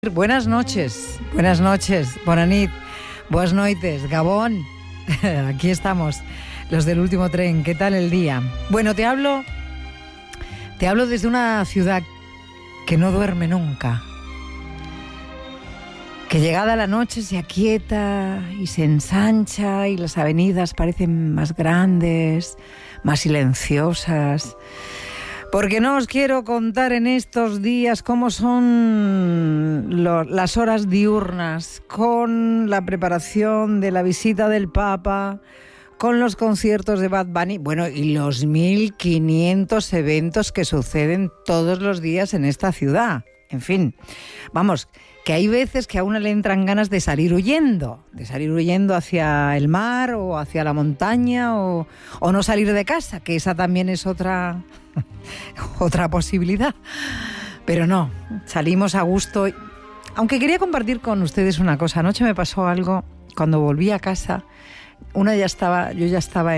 Buenas noches, bona nit, buenas noites, Gabón. Aquí estamos, los del último tren. ¿Qué tal el día? Bueno, te hablo desde una ciudad que no duerme nunca, que llegada la noche se aquieta y se ensancha y las avenidas parecen más grandes, más silenciosas. Porque no os quiero contar en estos días cómo son las horas diurnas, con la preparación de la visita del Papa, con los conciertos de Bad Bunny, bueno, y los 1500 eventos que suceden todos los días en esta ciudad. En fin, vamos, que hay veces que a uno le entran ganas de salir huyendo hacia el mar o hacia la montaña o no salir de casa, que esa también es otra posibilidad. Pero no, salimos a gusto. Aunque quería compartir con ustedes una cosa. Anoche me pasó algo cuando volví a casa. Yo ya estaba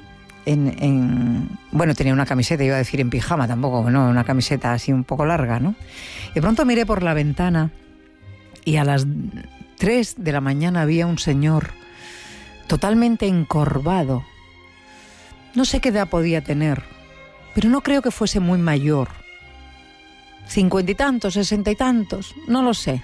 bueno, tenía una camiseta, iba a decir en pijama, tampoco, no, una camiseta así un poco larga, ¿no? Y de pronto miré por la ventana y a las 3 de la mañana había un señor totalmente encorvado. No sé qué edad podía tener, pero no creo que fuese muy mayor. 50 y tantos, 60 y tantos, no lo sé.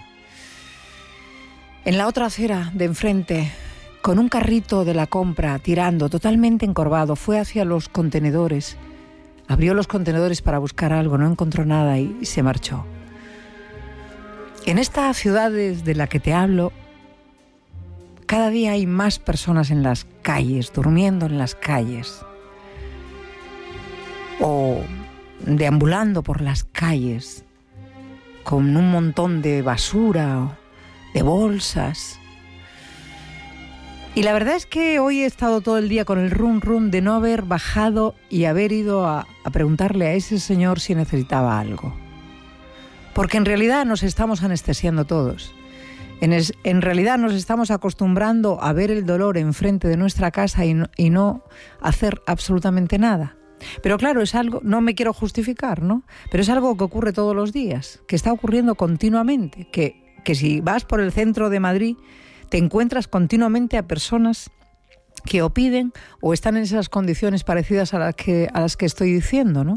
En la otra acera de enfrente, con un carrito de la compra tirando, totalmente encorvado, fue hacia los contenedores. Abrió los contenedores para buscar algo, no encontró nada y se marchó. En esta ciudad de la que te hablo, cada día hay más personas en las calles, durmiendo en las calles, o deambulando por las calles, con un montón de basura, de bolsas. Y la verdad es que hoy he estado todo el día con el rum de no haber bajado y haber ido a preguntarle a ese señor si necesitaba algo. Porque en realidad nos estamos anestesiando todos. En realidad nos estamos acostumbrando a ver el dolor enfrente de nuestra casa y no hacer absolutamente nada. Pero claro, es algo, no me quiero justificar, ¿no? Pero es algo que ocurre todos los días, que está ocurriendo continuamente, que si vas por el centro de Madrid te encuentras continuamente a personas que o piden o están en esas condiciones parecidas a las que estoy diciendo, ¿no?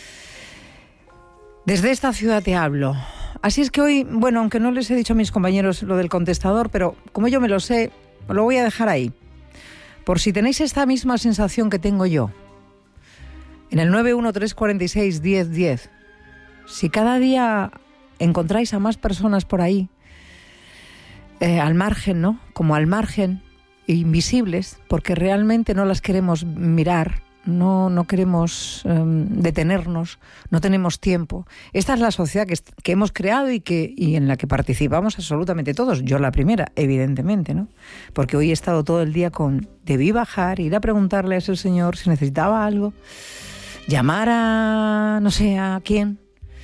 Desde esta ciudad te hablo. Así es que hoy, bueno, aunque no les he dicho a mis compañeros lo del contestador, pero como yo me lo sé, lo voy a dejar ahí. Por si tenéis esta misma sensación que tengo yo. En el 913461010. Si cada día encontráis a más personas por ahí, al margen, ¿no? Como al margen, invisibles, porque realmente no las queremos mirar, no queremos detenernos, no tenemos tiempo. Esta es la sociedad que hemos creado y en la que participamos absolutamente todos. Yo la primera, evidentemente, ¿no? Porque hoy he estado todo el día debí bajar, ir a preguntarle a ese señor si necesitaba algo, llamar a no sé a quién.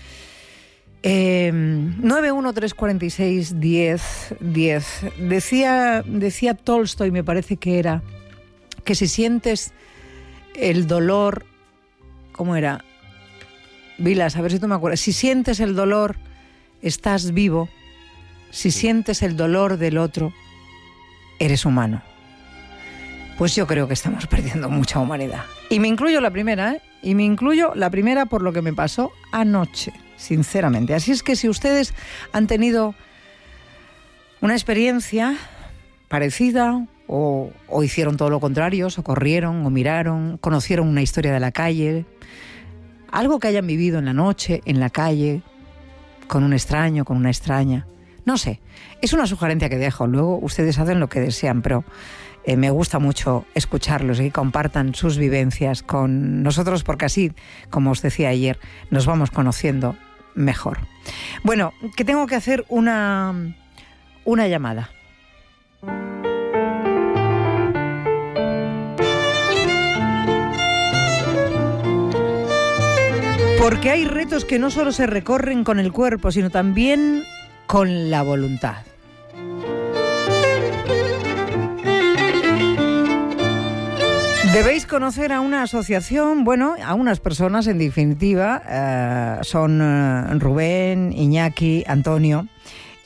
913461010. Decía Tolstoy, me parece que era, que si sientes el dolor, ¿cómo era? Vilas, a ver si tú me acuerdas. Si sientes el dolor, estás vivo. Si sientes el dolor del otro, eres humano. Pues yo creo que estamos perdiendo mucha humanidad. Y me incluyo la primera, ¿eh? Y me incluyo la primera por lo que me pasó anoche, sinceramente. Así es que si ustedes han tenido una experiencia parecida o hicieron todo lo contrario, o corrieron, o miraron, conocieron una historia de la calle, algo que hayan vivido en la noche, en la calle, con un extraño, con una extraña, no sé, es una sugerencia que dejo, luego ustedes hacen lo que desean, pero me gusta mucho escucharlos y compartan sus vivencias con nosotros, porque así, como os decía ayer, nos vamos conociendo mejor. Bueno, que tengo que hacer una llamada. Porque hay retos que no solo se recorren con el cuerpo, sino también con la voluntad. Debéis conocer a una asociación, bueno, a unas personas en definitiva, son Rubén, Iñaki, Antonio,